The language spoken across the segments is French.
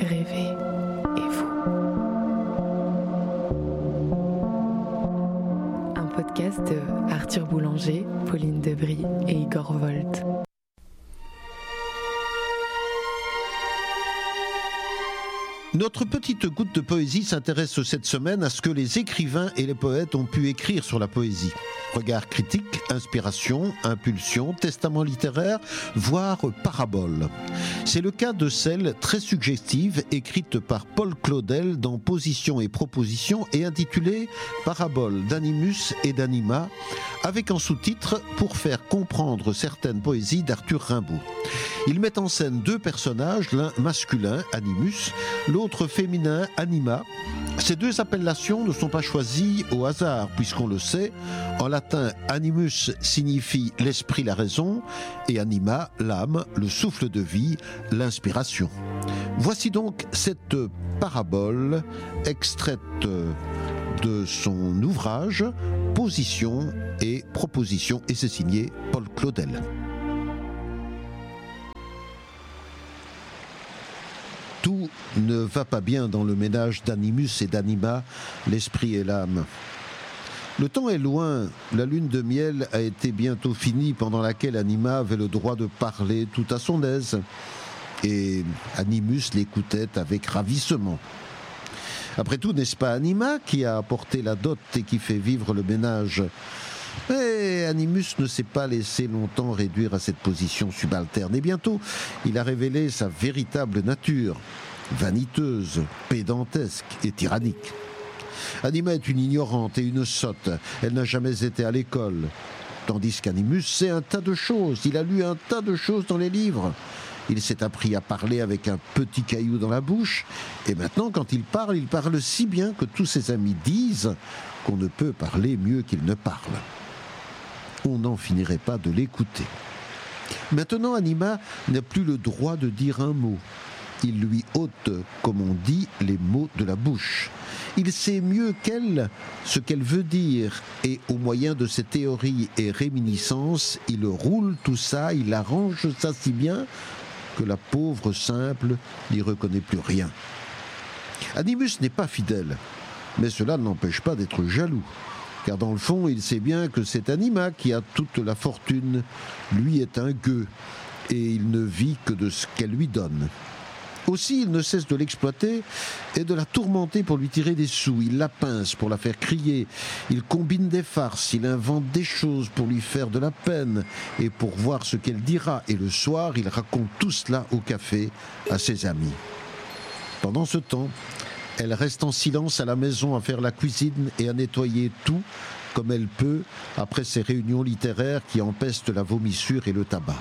rêver et vous. Un podcast de Arthur Boulanger, Pauline Debry et Igor Volt. Notre petite goutte de poésie s'intéresse cette semaine à ce que les écrivains et les poètes ont pu écrire sur la poésie. Regard critique, inspiration, impulsion, testament littéraire, voire parabole. C'est le cas de celle très suggestive écrite par Paul Claudel dans Position et Proposition et intitulée Parabole d'Animus et d'Anima, avec en sous-titre Pour faire comprendre certaines poésies d'Arthur Rimbaud. Il met en scène deux personnages, l'un masculin, Animus, l'autre féminin, Anima. Ces deux appellations ne sont pas choisies au hasard, puisqu'on le sait, en latin, animus signifie l'esprit, la raison, et anima, l'âme, le souffle de vie, l'inspiration. Voici donc cette parabole extraite de son ouvrage Position et Proposition, et c'est signé Paul Claudel. Tout ne va pas bien dans le ménage d'Animus et d'Anima, l'esprit et l'âme. Le temps est loin, la lune de miel a été bientôt finie, pendant laquelle Anima avait le droit de parler tout à son aise. Et Animus l'écoutait avec ravissement. Après tout, n'est-ce pas Anima qui a apporté la dot et qui fait vivre le ménage ? Mais Animus ne s'est pas laissé longtemps réduire à cette position subalterne. Et bientôt, il a révélé sa véritable nature, vaniteuse, pédantesque et tyrannique. Anima est une ignorante et une sotte. Elle n'a jamais été à l'école. Tandis qu'Animus sait un tas de choses. Il a lu un tas de choses dans les livres. Il s'est appris à parler avec un petit caillou dans la bouche. Et maintenant, quand il parle si bien que tous ses amis disent qu'on ne peut parler mieux qu'il ne parle. On n'en finirait pas de l'écouter. Maintenant, Anima n'a plus le droit de dire un mot. Il lui ôte, comme on dit, les mots de la bouche. Il sait mieux qu'elle ce qu'elle veut dire, et au moyen de ses théories et réminiscences, il roule tout ça, il arrange ça si bien que la pauvre simple n'y reconnaît plus rien. Animus n'est pas fidèle, mais cela ne l'empêche pas d'être jaloux, car dans le fond, il sait bien que c'est Anima qui a toute la fortune. Lui est un gueux, et il ne vit que de ce qu'elle lui donne. Aussi, il ne cesse de l'exploiter et de la tourmenter pour lui tirer des sous. Il la pince pour la faire crier. Il combine des farces, il invente des choses pour lui faire de la peine et pour voir ce qu'elle dira. Et le soir, il raconte tout cela au café à ses amis. Pendant ce temps, elle reste en silence à la maison à faire la cuisine et à nettoyer tout comme elle peut après ces réunions littéraires qui empestent la vomissure et le tabac.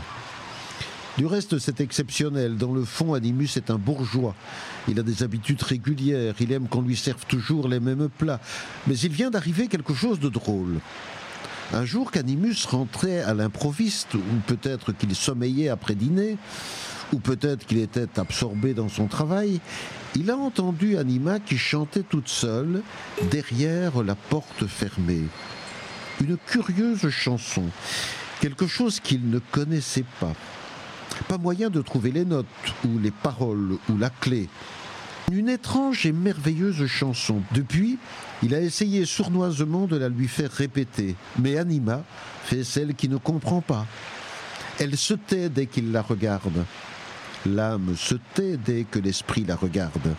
Du reste, c'est exceptionnel. Dans le fond, Animus est un bourgeois. Il a des habitudes régulières. Il aime qu'on lui serve toujours les mêmes plats. Mais il vient d'arriver quelque chose de drôle. Un jour qu'Animus rentrait à l'improviste, ou peut-être qu'il sommeillait après dîner, ou peut-être qu'il était absorbé dans son travail, il a entendu Anima qui chantait toute seule, derrière la porte fermée. Une curieuse chanson, quelque chose qu'il ne connaissait pas. Pas moyen de trouver les notes, ou les paroles, ou la clé. Une étrange et merveilleuse chanson. Depuis, il a essayé sournoisement de la lui faire répéter. Mais Anima fait celle qui ne comprend pas. Elle se tait dès qu'il la regarde. L'âme se tait dès que l'esprit la regarde.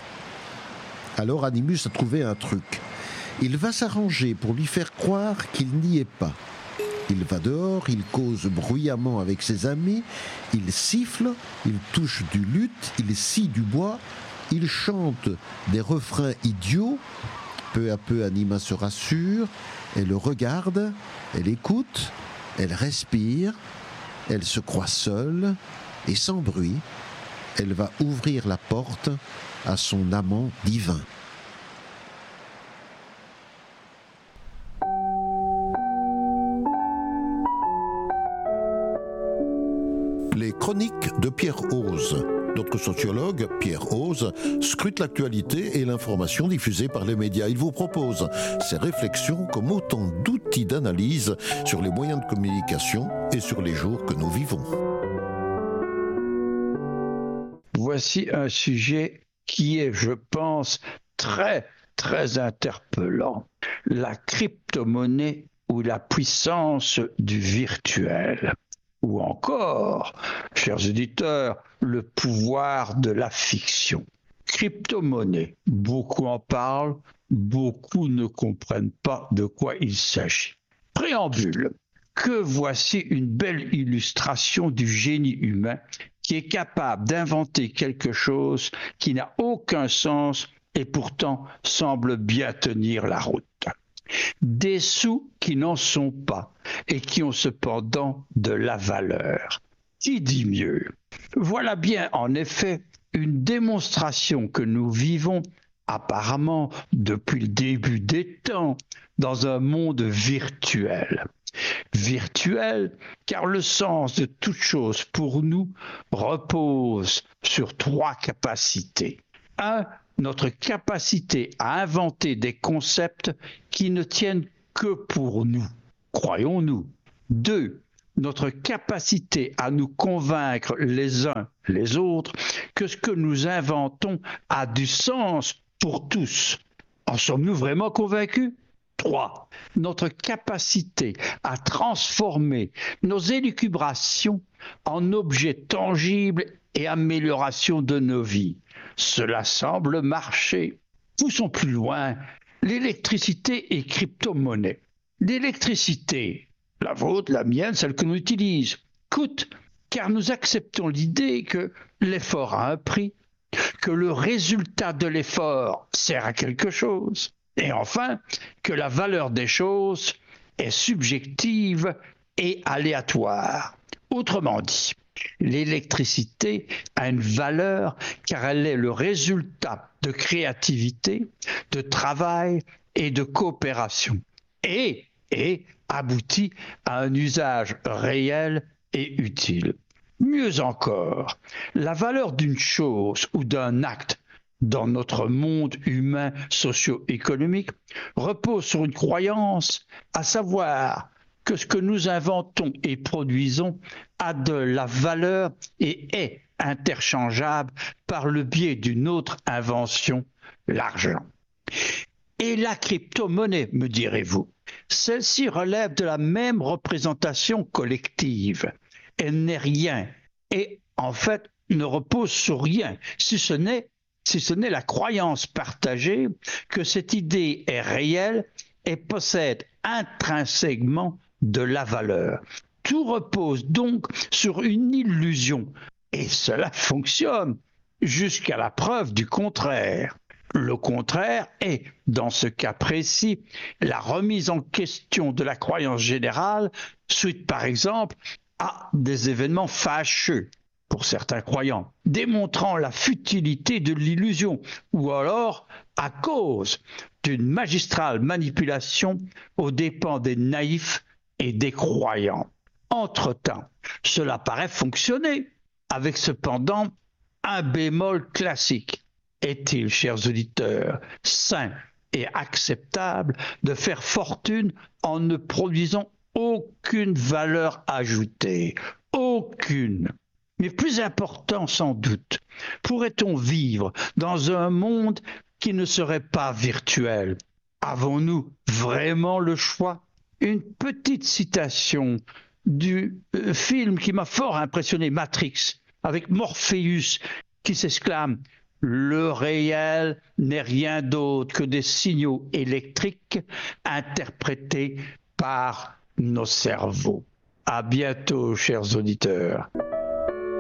Alors Animus a trouvé un truc. Il va s'arranger pour lui faire croire qu'il n'y est pas. Il va dehors, il cause bruyamment avec ses amis, il siffle, il touche du luth, il scie du bois, il chante des refrains idiots. Peu à peu, Anima se rassure, elle le regarde, elle écoute, elle respire, elle se croit seule, et sans bruit, elle va ouvrir la porte à son amant divin. Les chroniques de Pierre Hoze. Notre sociologue, Pierre Hoze, scrute l'actualité et l'information diffusée par les médias. Il vous propose ses réflexions comme autant d'outils d'analyse sur les moyens de communication et sur les jours que nous vivons. Voici un sujet qui est, je pense, très, très interpellant. La crypto-monnaie ou la puissance du virtuel. Ou encore, chers auditeurs, le pouvoir de la fiction. Crypto-monnaie, beaucoup en parlent, beaucoup ne comprennent pas de quoi il s'agit. Préambule, que voici une belle illustration du génie humain qui est capable d'inventer quelque chose qui n'a aucun sens et pourtant semble bien tenir la route. Des sous qui n'en sont pas et qui ont cependant de la valeur. Qui dit mieux? Voilà bien en effet une démonstration que nous vivons apparemment depuis le début des temps dans un monde virtuel. Virtuel car le sens de toute chose pour nous repose sur 3 capacités. 1. Notre capacité à inventer des concepts qui ne tiennent que pour nous, croyons-nous. 2. Notre capacité à nous convaincre les uns les autres que ce que nous inventons a du sens pour tous. En sommes-nous vraiment convaincus? 3. Notre capacité à transformer nos élucubrations en objets tangibles et amélioration de nos vies. Cela semble marcher. Poussons plus loin. L'électricité et crypto-monnaie. L'électricité, la vôtre, la mienne, celle que nous utilisons, coûte car nous acceptons l'idée que l'effort a un prix, que le résultat de l'effort sert à quelque chose, et enfin que la valeur des choses est subjective et aléatoire. Autrement dit, l'électricité a une valeur car elle est le résultat de créativité, de travail et de coopération et aboutit à un usage réel et utile. Mieux encore, la valeur d'une chose ou d'un acte dans notre monde humain socio-économique repose sur une croyance, à savoir que ce que nous inventons et produisons a de la valeur et est interchangeable par le biais d'une autre invention, l'argent. Et la crypto-monnaie, me direz-vous, celle-ci relève de la même représentation collective. Elle n'est rien et en fait ne repose sur rien, si ce n'est la croyance partagée que cette idée est réelle et possède intrinsèquement de la valeur. Tout repose donc sur une illusion et cela fonctionne jusqu'à la preuve du contraire. Le contraire est, dans ce cas précis, la remise en question de la croyance générale suite par exemple à des événements fâcheux pour certains croyants, démontrant la futilité de l'illusion ou alors à cause d'une magistrale manipulation aux dépens des naïfs et des croyants. Entre-temps, cela paraît fonctionner, avec cependant un bémol classique. Est-il, chers auditeurs, sain et acceptable de faire fortune en ne produisant aucune valeur ajoutée? Aucune. Mais plus important sans doute, pourrait-on vivre dans un monde qui ne serait pas virtuel? Avons-nous vraiment le choix? Une petite citation du film qui m'a fort impressionné, Matrix, avec Morpheus qui s'exclame « Le réel n'est rien d'autre que des signaux électriques interprétés par nos cerveaux ». À bientôt, chers auditeurs.